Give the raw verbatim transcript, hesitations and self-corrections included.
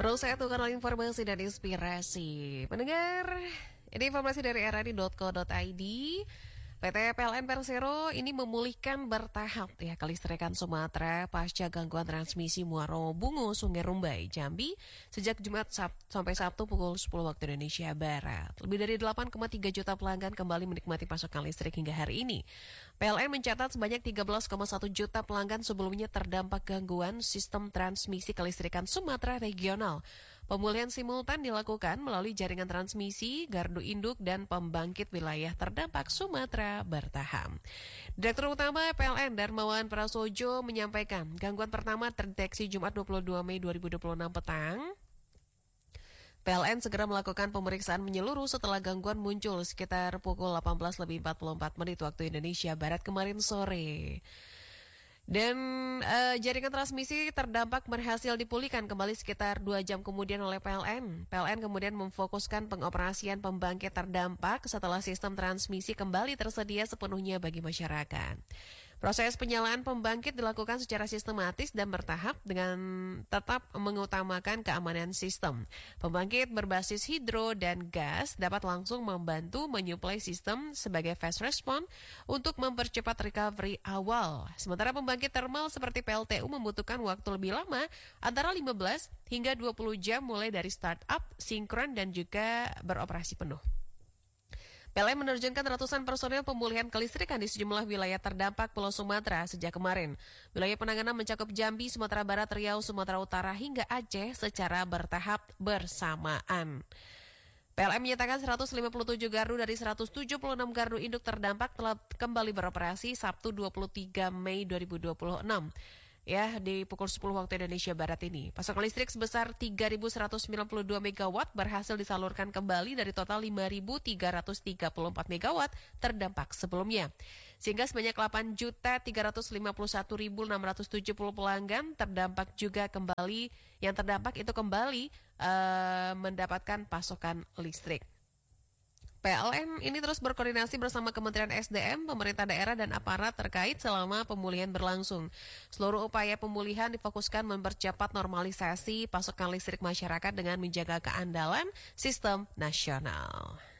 Terus saya tukar informasi dan inspirasi. Pendengar, ini informasi dari r r i dot co dot i d. P T P L N Persero ini memulihkan bertahap ya kelistrikan Sumatera pasca gangguan transmisi Muaro Bungo Sungai Rumbai, Jambi sejak Jumat Sab- sampai Sabtu pukul sepuluh waktu Indonesia Barat. Lebih dari delapan koma tiga juta pelanggan kembali menikmati pasokan listrik hingga hari ini. P L N mencatat sebanyak tiga belas koma satu juta pelanggan sebelumnya terdampak gangguan sistem transmisi kelistrikan Sumatera regional. Pemulihan simultan dilakukan melalui jaringan transmisi, gardu induk, dan pembangkit wilayah terdampak Sumatera bertahap. Direktur Utama P L N Darmawan Prasojo menyampaikan gangguan pertama terdeteksi Jumat dua puluh dua Mei dua ribu dua puluh enam petang. P L N segera melakukan pemeriksaan menyeluruh setelah gangguan muncul sekitar pukul delapan belas lebih empat puluh empat menit waktu Indonesia Barat kemarin sore. Dan uh, jaringan transmisi terdampak berhasil dipulihkan kembali sekitar dua jam kemudian oleh P L N. P L N kemudian memfokuskan pengoperasian pembangkit terdampak setelah sistem transmisi kembali tersedia sepenuhnya bagi masyarakat. Proses penyalaan pembangkit dilakukan secara sistematis dan bertahap dengan tetap mengutamakan keamanan sistem. Pembangkit berbasis hidro dan gas dapat langsung membantu menyuplai sistem sebagai fast response untuk mempercepat recovery awal. Sementara pembangkit thermal seperti P L T U membutuhkan waktu lebih lama antara lima belas hingga dua puluh jam mulai dari startup, sinkron, dan juga beroperasi penuh. P L N menerjunkan ratusan personel pemulihan kelistrikan di sejumlah wilayah terdampak Pulau Sumatera sejak kemarin. Wilayah penanganan mencakup Jambi, Sumatera Barat, Riau, Sumatera Utara, hingga Aceh secara bertahap bersamaan. P L N menyatakan seratus lima puluh tujuh gardu dari seratus tujuh puluh enam gardu induk terdampak telah kembali beroperasi Sabtu dua puluh tiga Mei dua ribu dua puluh enam. Ya, di pukul sepuluh waktu Indonesia Barat ini. Pasokan listrik sebesar tiga ribu seratus sembilan puluh dua megawatt berhasil disalurkan kembali dari total lima ribu tiga ratus tiga puluh empat megawatt terdampak sebelumnya. Sehingga sebanyak delapan juta tiga ratus lima puluh satu ribu enam ratus tujuh puluh pelanggan terdampak juga kembali, yang terdampak itu kembali uh, mendapatkan pasokan listrik. P L N ini terus berkoordinasi bersama Kementerian S D M, pemerintah daerah, dan aparat terkait selama pemulihan berlangsung. Seluruh upaya pemulihan difokuskan mempercepat normalisasi pasokan listrik masyarakat dengan menjaga keandalan sistem nasional.